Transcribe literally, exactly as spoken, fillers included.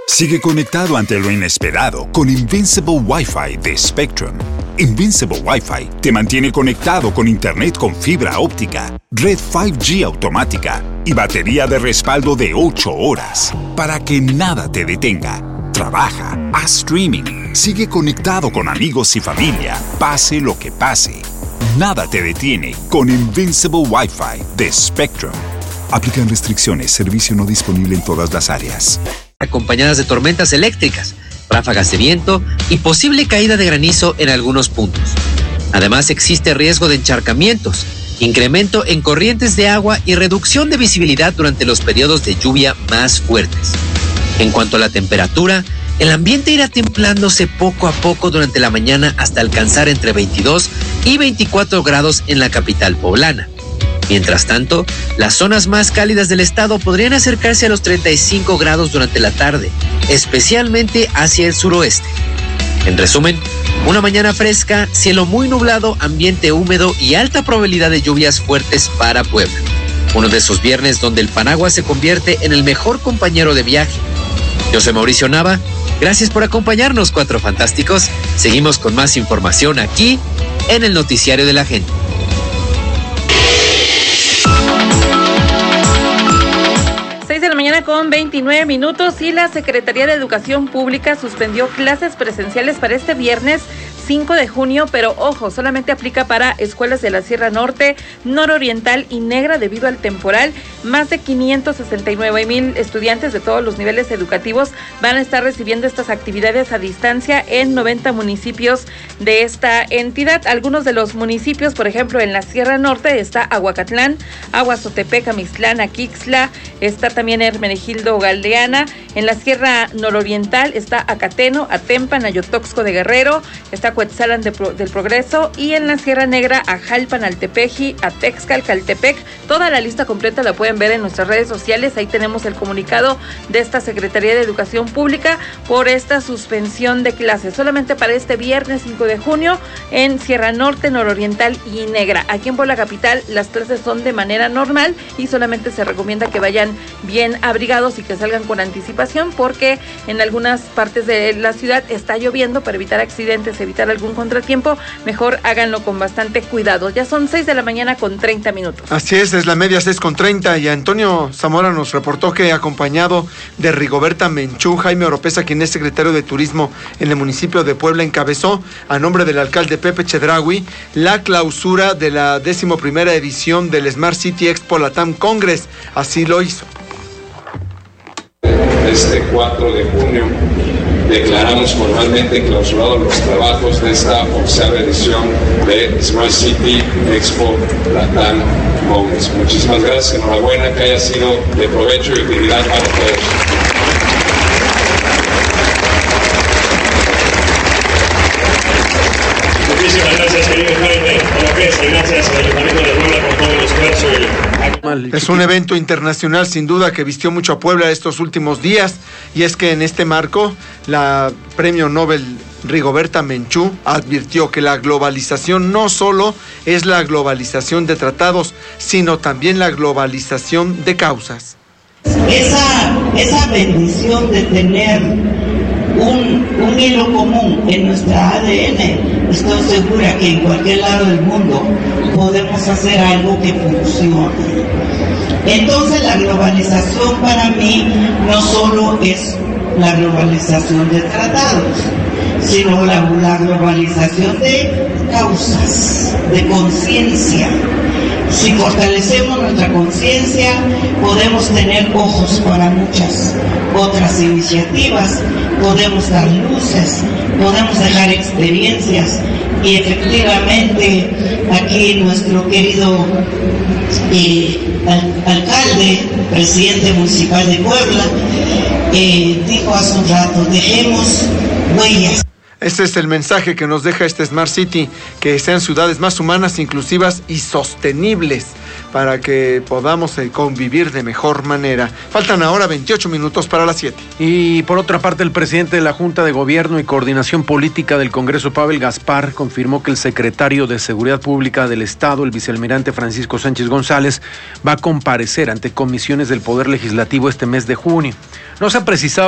Sigue conectado ante lo inesperado con Invincible Wi-Fi de Spectrum. Invincible Wi-Fi te mantiene conectado con internet con fibra óptica, red cinco G automática y batería de respaldo de ocho horas para que nada te detenga. Trabaja, haz streaming, sigue conectado con amigos y familia, pase lo que pase. Nada te detiene con Invincible Wi-Fi de Spectrum. Aplican restricciones, servicio no disponible en todas las áreas. Acompañadas de tormentas eléctricas, ráfagas de viento y posible caída de granizo en algunos puntos. Además, existe riesgo de encharcamientos, incremento en corrientes de agua y reducción de visibilidad durante los periodos de lluvia más fuertes. En cuanto a la temperatura, el ambiente irá templándose poco a poco durante la mañana hasta alcanzar entre veintidós y veinticuatro grados en la capital poblana. Mientras tanto, las zonas más cálidas del estado podrían acercarse a los treinta y cinco grados durante la tarde, especialmente hacia el suroeste. En resumen, una mañana fresca, cielo muy nublado, ambiente húmedo y alta probabilidad de lluvias fuertes para Puebla. Uno de esos viernes donde el Panagua se convierte en el mejor compañero de viaje. Yo soy Mauricio Nava. Gracias por acompañarnos, Cuatro Fantásticos. Seguimos con más información aquí en el Noticiario de la Gente. seis de la mañana con veintinueve minutos y la Secretaría de Educación Pública suspendió clases presenciales para este viernes cinco de junio, pero ojo, solamente aplica para escuelas de la Sierra Norte, Nororiental y Negra debido al temporal. Más de quinientos sesenta y nueve mil estudiantes de todos los niveles educativos van a estar recibiendo estas actividades a distancia en noventa municipios de esta entidad. Algunos de los municipios, por ejemplo, en la Sierra Norte está Aguacatlán, Aguazotepec, Amixtlán, Aquixtla, está también Hermenegildo Galdeana. En la Sierra Nororiental está Acateno, Atempan, Ayotoxco de Guerrero, está Cuetzalan de Pro, del Progreso, y en la Sierra Negra Ajalpan, Altepeji, Atexcal, Caltepec. Toda la lista completa la pueden ver en nuestras redes sociales. Ahí tenemos el comunicado de esta Secretaría de Educación Pública por esta suspensión de clases solamente para este viernes cinco de junio en Sierra Norte, Nororiental y Negra. Aquí en Puebla Capital las clases son de manera normal y solamente se recomienda que vayan bien abrigados y que salgan con anticipación porque en algunas partes de la ciudad está lloviendo. Para evitar accidentes, evitar algún contratiempo, mejor háganlo con bastante cuidado. Ya son seis de la mañana con treinta minutos. Así es, es la media seis con treinta y Antonio Zamora nos reportó que acompañado de Rigoberta Menchú, Jaime Oropesa, quien es secretario de Turismo en el municipio de Puebla, encabezó a nombre del alcalde Pepe Chedraui la clausura de la décimo primera edición del Smart City Expo Latam Congress. Así lo hizo. Este cuatro de junio declaramos formalmente clausurados los trabajos de esta onceava edición de Smart City Expo Latam Congress. Muchísimas gracias, enhorabuena, que haya sido de provecho y utilidad para todos. Muchísimas gracias, querido Jaime Oropesa, y gracias al Ayuntamiento de Puebla por todo el esfuerzo. Es un evento internacional sin duda que vistió mucho a Puebla estos últimos días, y es que en este marco la Premio Nobel Rigoberta Menchú advirtió que la globalización no solo es la globalización de tratados, sino también la globalización de causas. Esa, esa bendición de tener un, un hilo común en nuestra A D N, estoy segura que en cualquier lado del mundo podemos hacer algo que funcione. Entonces la globalización para mí no solo es la globalización de tratados, sino la, la globalización de causas, de conciencia. Si fortalecemos nuestra conciencia, podemos tener ojos para muchas otras iniciativas, podemos dar luces, podemos dejar experiencias, y efectivamente aquí nuestro querido eh, al, alcalde, presidente municipal de Puebla, eh, dijo hace un rato, dejemos huellas. Este es el mensaje que nos deja este Smart City, que sean ciudades más humanas, inclusivas y sostenibles para que podamos convivir de mejor manera. Faltan ahora veintiocho minutos para las siete. Y por otra parte, el presidente de la Junta de Gobierno y Coordinación Política del Congreso, Pavel Gaspar, confirmó que el secretario de Seguridad Pública del Estado, el vicealmirante Francisco Sánchez González, va a comparecer ante comisiones del Poder Legislativo este mes de junio. No se ha precisado